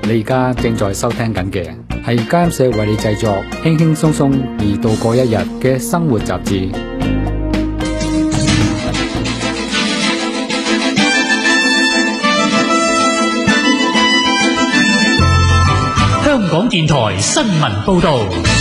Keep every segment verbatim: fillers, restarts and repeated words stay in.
你而家正在收聽緊嘅係家音社為你製作輕輕鬆鬆而度過一日嘅生活雜誌。 香港電台新聞報道。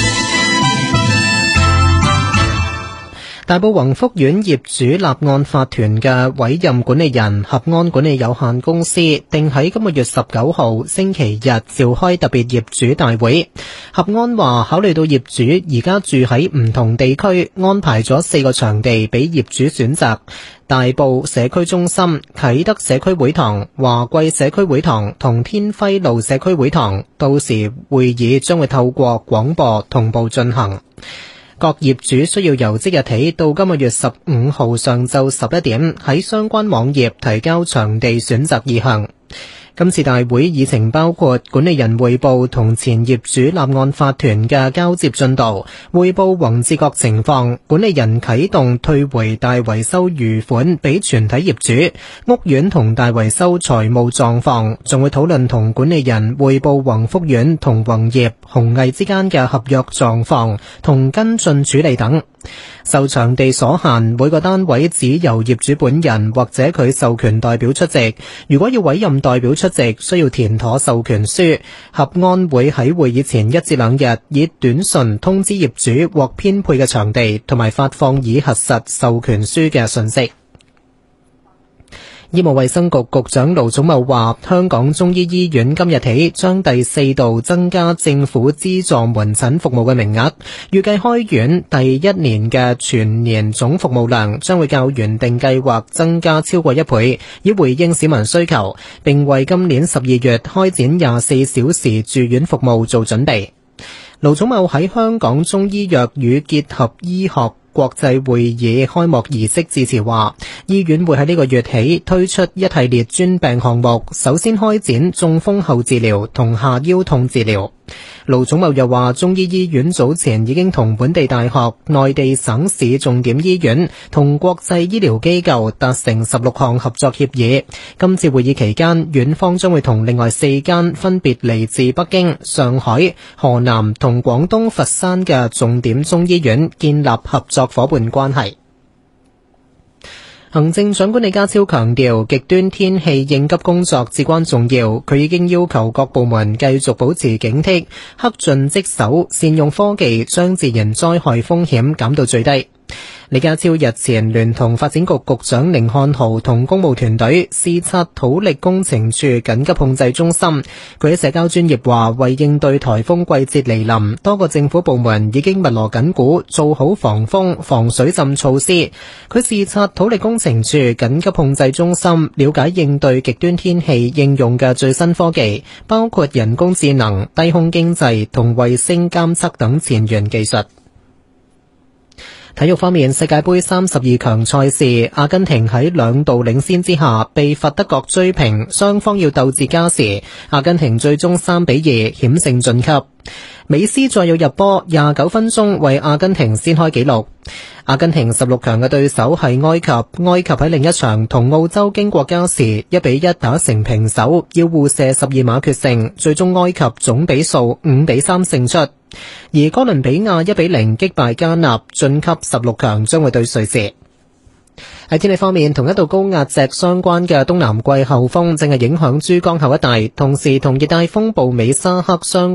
大埔宏福苑業主立案法團嘅委任管理人合安管理有限公司定喺今個月十九號星期日召開特別業主大會。合安話考慮到業主而家住喺唔同地區，安排咗四個場地俾業主選擇：大埔社區中心、啟德社區會堂、華貴社區會堂同天輝路社區會堂。到時會議將會透過廣播同步進行。各業主需要由即日起到今個月十五號上晝十一點喺相關網頁提交場地選擇意向。今次大會議程包括管理人匯報同前業主立案法團嘅交接進度，匯報宏志國情況，管理人啟動退回大維修餘款俾全體業主，屋苑同大維修財務狀況，仲會討論同管理人匯報宏福苑同宏業、弘毅之間嘅合約狀況同跟進處理等。受場地所限，每個單位只由業主本人或者佢授權代表出席。如果要委任代表出席，需要填妥授權書。合安會喺會議前一至兩日以短信通知業主獲編配嘅場地，同埋發放已核實授權書嘅信息。醫務衛生局局長盧寵茂話，香港中醫醫院今日起將第四度增加政府資助門診服務嘅名額，預計開院第一年嘅全年總服務量將會較原定計劃增加超過一倍，以回應市民需求，並為今年十二月開展廿四小時住院服務做準備。盧寵茂喺香港中醫藥與結合醫學國際會議開幕儀式致辭話，醫院會喺呢個月起推出一系列專病項目，首先開展中風後治療同下腰痛治療。盧寵茂又話，中醫醫院早前已經同本地大學、內地省市重點醫院同國際醫療機構達成十六項合作協議。今次會議期間，院方將會同另外四間分別嚟自北京、上海、河南同廣東佛山嘅重點中醫院建立合作夥伴關係。行政長官李家超強調，極端天氣應急工作至關重要，佢已經要求各部門繼續保持警惕，恪盡職守，善用科技將自然災害風險減到最低。李家超日前聯同發展局局長甯漢豪同公務團隊視察土力工程處緊急控制中心。佢喺社交專頁話，為應對颱風季節嚟臨，多個政府部門已經密鑼緊鼓做好防風防水浸措施。佢視察土力工程處緊急控制中心，了解應對極端天氣應用嘅最新科技，包括人工智能、低空經濟同衛星監測等前沿技術。體育方面，世界盃三十二強賽事，阿根廷喺兩度領先之下被罰德國追平，雙方要鬥至加時，阿根廷最終三比二險勝晉級。美斯再有入波，廿九分鐘為阿根廷先開紀錄。阿根廷十六強嘅對手係埃及，埃及喺另一場同澳洲經過加時一比一打成平手，要互射十二碼決勝，最終埃及總比數五比三勝出。而哥倫比亞一比零擊敗加納，晉級十六強，將會對瑞士。喺天氣方面，同一道高壓脊相關嘅東南季候風正係影響珠江口一帶，同時同熱帶風暴美沙克相